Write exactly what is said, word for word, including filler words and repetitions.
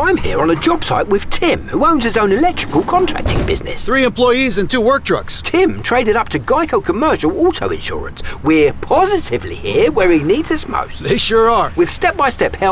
I'm here on a job site with Tim, who owns his own electrical contracting business. Three employees and two work trucks. Tim traded up to Geico Commercial Auto Insurance. We're positively here where he needs us most. They sure are. With step-by-step help